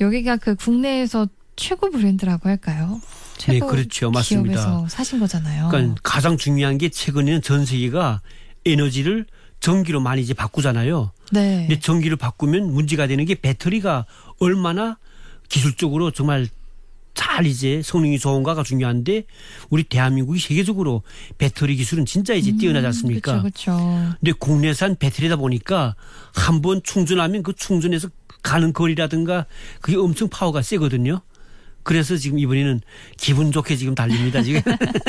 여기가 그 국내에서 최고 브랜드라고 할까요? 네, 최고 그렇죠. 맞습니다. 기업에서 사신 거잖아요. 그러니까 가장 중요한 게 최근에는 전 세계가 에너지를 전기로 많이 이제 바꾸잖아요. 네. 근데 전기를 바꾸면 문제가 되는 게 배터리가 얼마나 기술적으로 정말 잘 이제 성능이 좋은가가 중요한데 우리 대한민국이 세계적으로 배터리 기술은 진짜 이제 뛰어나지 않습니까? 그렇죠. 근데 국내산 배터리다 보니까 한번 충전하면 그 충전해서 가는 거리라든가 그게 엄청 파워가 세거든요. 그래서 지금 이번에는 기분 좋게 지금 달립니다, 지금.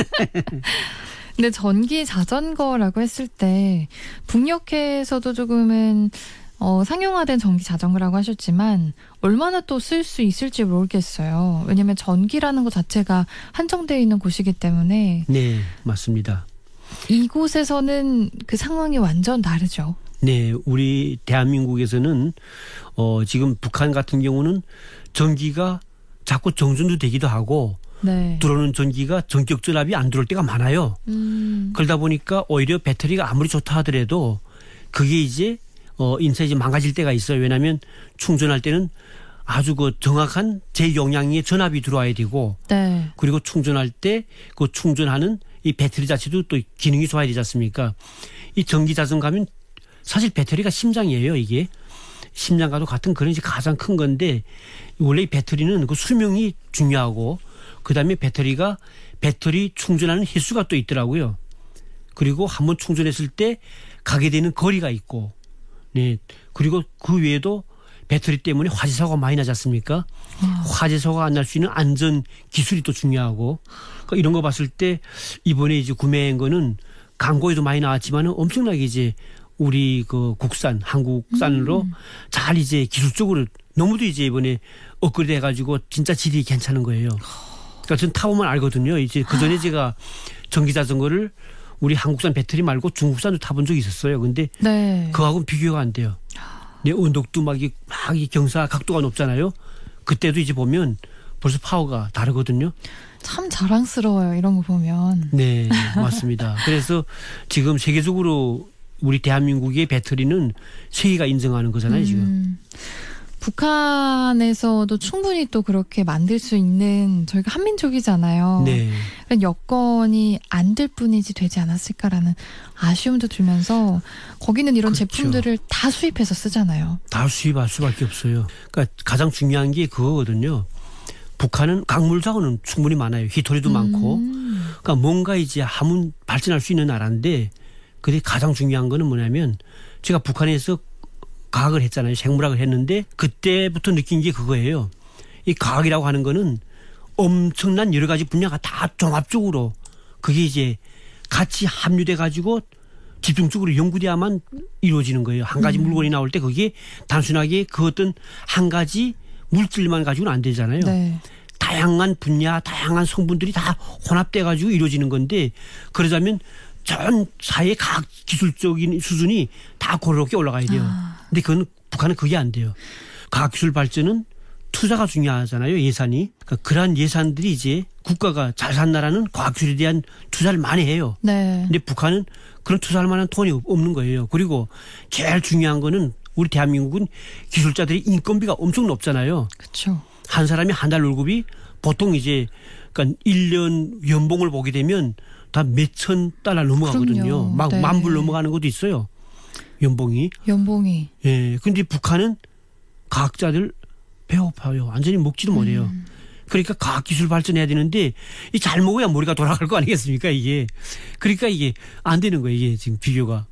근데 전기 자전거라고 했을 때 북녘에서도 조금은 상용화된 전기 자전거라고 하셨지만 얼마나 또 쓸 수 있을지 모르겠어요. 왜냐하면 전기라는 것 자체가 한정되어 있는 곳이기 때문에. 네, 맞습니다. 이곳에서는 그 상황이 완전 다르죠. 네, 우리 대한민국에서는 지금 북한 같은 경우는 전기가 자꾸 정전도 되기도 하고 네. 들어오는 전기가 전격 전압이 안 들어올 때가 많아요. 그러다 보니까 오히려 배터리가 아무리 좋다 하더라도 그게 이제 인쇄 이제 망가질 때가 있어요. 왜냐하면 충전할 때는 아주 그 정확한 제 용량의 전압이 들어와야 되고, 네. 그리고 충전할 때 그 충전하는 이 배터리 자체도 또 기능이 좋아야 되지 않습니까? 이 전기 자전거 하면 사실 배터리가 심장이에요, 이게. 심장과도 같은 그런 이제 가장 큰 건데 원래 이 배터리는 그 수명이 중요하고 그다음에 배터리 충전하는 횟수가 또 있더라고요. 그리고 한번 충전했을 때 가게 되는 거리가 있고, 네. 그리고 그 외에도 배터리 때문에 화재 사고가 많이 나지 않습니까? 화재 사고가 안 날 수 있는 안전 기술이 또 중요하고, 그러니까 이런 거 봤을 때 이번에 이제 구매한 거는 광고에도 많이 나왔지만 엄청나게 이제 우리 그 국산, 한국산으로 잘 이제 기술적으로 너무도 이제 이번에 업그레이드 해가지고 진짜 질이 괜찮은 거예요. 그러니까 전 타보면 알거든요. 이제 그 전에 제가 전기 자전거를 우리 한국산 배터리 말고 중국산도 타본 적이 있었어요. 근데 네. 그거하고는 비교가 안 돼요. 내 언덕도 막 이 경사 각도가 높잖아요. 그때도 이제 보면 벌써 파워가 다르거든요. 참 자랑스러워요. 이런 거 보면. 네, 맞습니다. 그래서 지금 세계적으로 우리 대한민국의 배터리는 세계가 인정하는 거잖아요, 지금. 북한에서도 충분히 또 그렇게 만들 수 있는 저희가 한민족이잖아요. 네. 여건이 안 될 뿐이지 되지 않았을까라는 아쉬움도 들면서 거기는 이런 그렇죠. 제품들을 다 수입해서 쓰잖아요. 다 수입할 수밖에 없어요. 그러니까 가장 중요한 게 그거거든요. 북한은 광물 자원은 충분히 많아요. 희토리도 많고. 그러니까 뭔가 이제 한문 발전할 수 있는 나라인데 근데 가장 중요한 거는 뭐냐면 제가 북한에서 과학을 했잖아요. 생물학을 했는데 그때부터 느낀 게 그거예요. 이 과학이라고 하는 거는 엄청난 여러 가지 분야가 다 종합적으로 그게 이제 같이 합류돼 가지고 집중적으로 연구돼야만 이루어지는 거예요. 한 가지 물건이 나올 때 그게 단순하게 그 어떤 한 가지 물질만 가지고는 안 되잖아요. 네. 다양한 분야, 다양한 성분들이 다 혼합돼 가지고 이루어지는 건데 그러자면 전 사회 과학 기술적인 수준이 다 고렇게 올라가야 돼요. 근데 그건 북한은 그게 안 돼요. 과학기술 발전은 투자가 중요하잖아요. 예산이. 그러니까 그러한 예산들이 이제 국가가 잘 산 나라는 과학기술에 대한 투자를 많이 해요. 네. 근데 북한은 그런 투자할 만한 돈이 없는 거예요. 그리고 제일 중요한 거는 우리 대한민국은 기술자들의 인건비가 엄청 높잖아요. 그렇죠. 한 사람이 한 달 월급이 보통 이제 그러니까 1년 연봉을 보게 되면 다 몇천 달러 넘어가거든요. 그럼요. 막 네. 10,000불 넘어가는 것도 있어요. 연봉이. 예. 근데 북한은 과학자들 배고파요. 완전히 먹지도 못해요. 그러니까 과학기술 발전해야 되는데 이 잘 먹어야 머리가 돌아갈 거 아니겠습니까 이게. 그러니까 이게 안 되는 거예요. 이게 지금 비교가.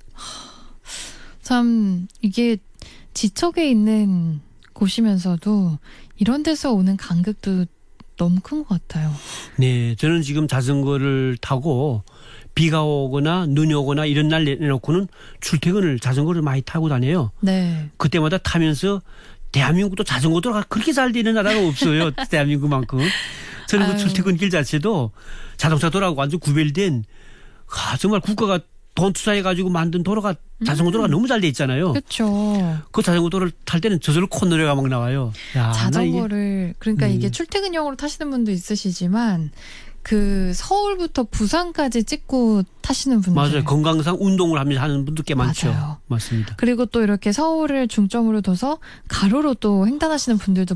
참 이게 지척에 있는 곳이면서도 이런 데서 오는 간극도 너무 큰 것 같아요. 네. 저는 지금 자전거를 타고 비가 오거나 눈이 오거나 이런 날 내놓고는 출퇴근을 자전거를 많이 타고 다녀요. 네. 그때마다 타면서 대한민국도 자전거 도로가 그렇게 잘 되는 나라가 없어요. 대한민국만큼. 저는 그 출퇴근길 자체도 자동차 도로하고 완전 구별된 정말 국가가 돈 투자해가지고 만든 도로가 자전거 도로가 너무 잘 돼 있잖아요. 그렇죠. 그 자전거 도로를 탈 때는 저절로 콧노래가 막 나와요. 야, 자전거를 그러니까 이게 출퇴근용으로 타시는 분도 있으시지만 그 서울부터 부산까지 찍고 타시는 분들. 맞아요. 건강상 운동을 하면서 하는 분들 꽤 많죠. 맞아요. 맞습니다. 그리고 또 이렇게 서울을 중점으로 둬서 가로로 또 횡단하시는 분들도